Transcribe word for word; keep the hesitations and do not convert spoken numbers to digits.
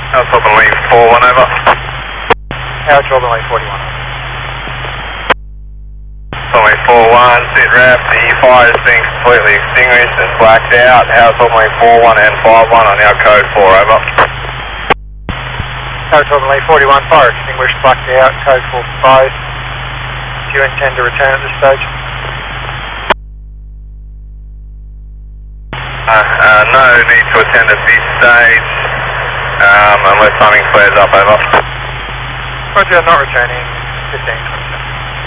House Auburn Lane four one over. House Auburn Lane forty-one. Auburn Lane four one, sit rep, the fire has been completely extinguished and blacked out. House Auburn Lane four one and five one on our code four over. House Auburn Lane forty-one, fire extinguished, blacked out, code four five. Do you intend to return at this stage? Uh, uh, no need to attend at this stage, um, unless something flares up over. Roger, not returning, fifteen.